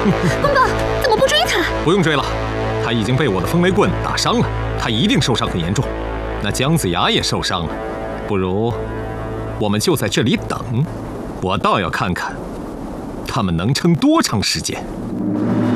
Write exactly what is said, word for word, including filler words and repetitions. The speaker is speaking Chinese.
公公，怎么不追他？ 不用追了，他已经被我的风雷棍打伤了，他一定受伤很严重。那姜子牙也受伤了，不如我们就在这里等，我倒要看看他们能撑多长时间。